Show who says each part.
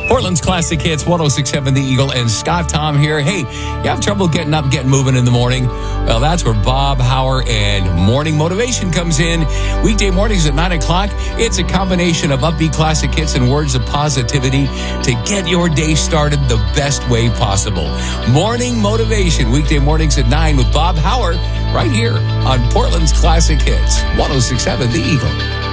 Speaker 1: Portland's Classic Hits, 106.7 The Eagle, and Scott Tom here. Hey, you have trouble getting up, getting moving in the morning? Well, that's where Bob Hauer and Morning Motivation comes in. Weekday mornings at 9 o'clock. It's a combination of upbeat classic hits and words of positivity to get your day started the best way possible. Morning Motivation, weekday mornings at 9 with Bob Hauer, right here on Portland's Classic Hits, 106.7 The Eagle.